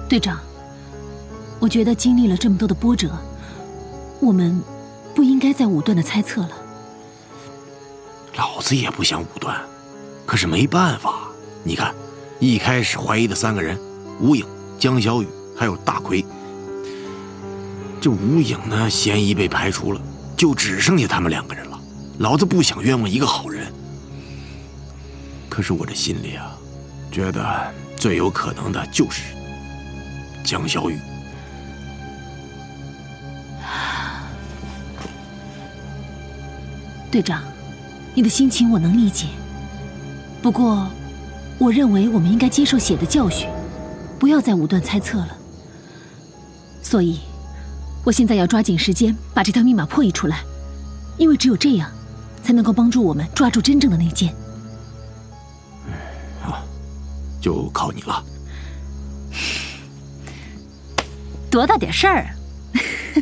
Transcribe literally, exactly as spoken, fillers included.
队长，我觉得经历了这么多的波折，我们不应该再武断的猜测了。 老子也不想武断，可是没办法。你看，一开始怀疑的三个人，吴影、江小雨还有大奎，这吴影呢，嫌疑被排除了，就只剩下他们两个人了。老子不想冤枉一个好人，可是我这心里啊，觉得最有可能的就是江小雨。 队长，你的心情我能理解，不过我认为我们应该接受血的教训，不要再武断猜测了。所以我现在要抓紧时间把这条密码破译出来，因为只有这样才能够帮助我们抓住真正的内奸。 好，就靠你了。 多大点事儿啊！